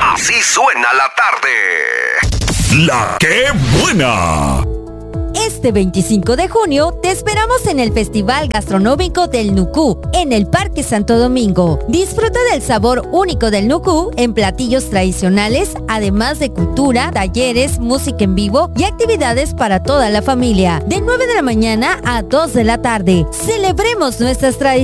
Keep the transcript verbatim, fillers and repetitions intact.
Así suena la tarde. La que buena. Este veinticinco de junio te esperamos en el Festival Gastronómico del Nucú, en el Parque Santo Domingo. Disfruta del sabor único del Nucú en platillos tradicionales, además de cultura, talleres, música en vivo y actividades para toda la familia. De nueve de la mañana a dos de la tarde. Celebremos nuestras tradiciones.